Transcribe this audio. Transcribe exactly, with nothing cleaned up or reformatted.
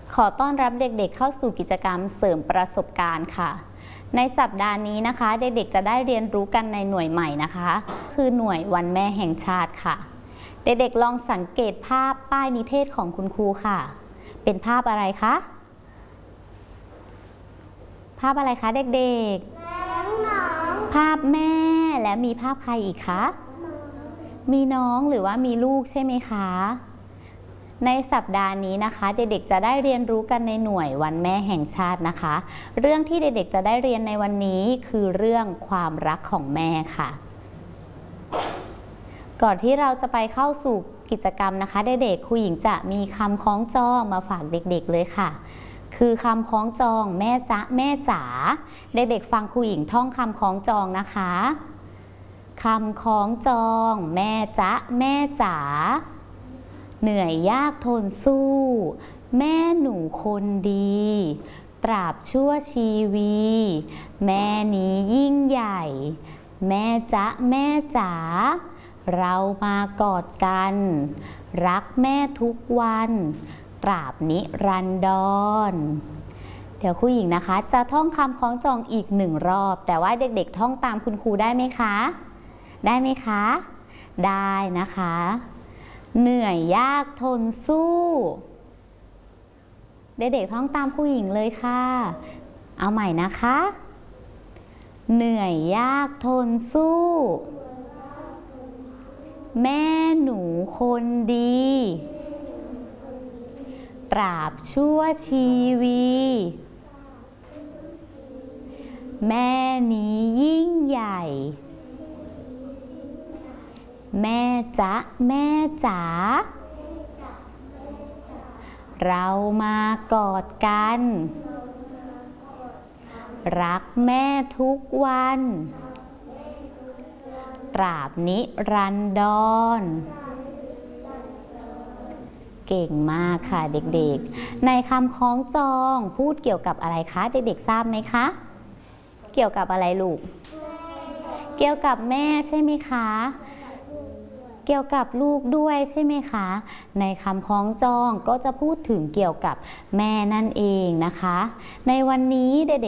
ขอต้อนรับเด็กๆเข้าสู่กิจกรรมเสริมประสบการณ์ค่ะในสัปดาห์นี้นะคะเด็กๆจะได้เรียนรู้กันในหน่วยใหม่นะคะคือหน่วยวันแม่แห่งชาติค่ะเด็กๆลองสังเกตภาพป้ายนิเทศของคุณครูค่ะเป็นภาพอะไรคะภาพอะไรคะเด็กๆภาพแม่และมีภาพใครอีกคะมีน้องหรือว่ามีลูกใช่ไหมคะในสัปดาห์นี้นะคะเด็กๆจะได้เรียนรู้กันในหน่วยวันแม่แห่งชาตินะคะเรื่องที่เด็กๆจะได้เรียนในวันนี้คือเรื่องความรักของแม่ค่ะก่อนที่เราจะไปเข้าสู่กิจกรรมนะคะเด็กๆครูหญิงจะมีคำคล้องจองมาฝากเด็กๆเลยค่ะคือคำคล้องจองแม่จ๊ะแม่จ๋าเด็กๆฟังครูหญิงท่องคำคล้องจองนะคะคำคล้องจองแม่จ๊ะแม่จ๋าเหนื่อยยากทนสู้แม่หนูคนดีตราบชั่วชีวีแม่นี้ยิ่งใหญ่แม่จ๊ะแม่จ๋าเรามากอดกันรักแม่ทุกวันตราบนิรันดรเดี๋ยวครูหญิงนะคะจะท่องคำคล้องจองอีกหนึ่งรอบแต่ว่าเด็กๆท่องตามคุณครูได้ไหมคะได้ไหมคะได้นะคะเหนื่อยยากทนสู้เด็กๆท่องตามครูหญิงเลยค่ะเอาใหม่นะคะเหนื่อยยากทนสู้แม่หนูคนดีตราบชั่วชีวีแม่นี้ยิ่งใหญ่แม่จ๊ะแม่จ๋าเรามากอดกันรักแม่ทุกวันตราบนิรันดรเก่งมากค่ะเด็กๆในคำคล้องจองพูดเกี่ยวกับอะไรคะเด็กๆทราบไหมคะเกี่ยวกับอะไรลูกเกี่ยวกับแม่ใช่ไหมคะเกี่ยวกับลูกด้วยใช่ไหมคะในคำคล้องจองก็จะพูดถึงเกี่ยวกับแม่นั่นเองนะคะในวันนี้เด็กๆ